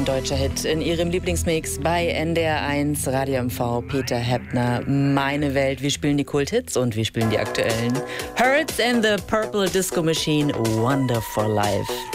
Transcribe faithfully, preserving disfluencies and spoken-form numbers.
Neuen deutscher Hit in Ihrem Lieblingsmix bei N D R eins Radio M V. Peter Heppner, Meine Welt. Wir spielen die Kulthits und wir spielen die aktuellen. Hurts and the Purple Disco Machine, Wonderful Life.